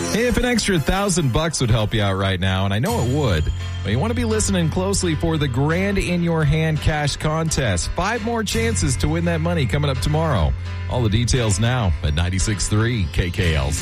Hey, if an extra $1,000 would help you out right now, and I know it would, but you want to be listening closely for the Grand in Your Hand cash contest. 5 more chances to win that money coming up tomorrow. All the details now at 96.3 KKLZ.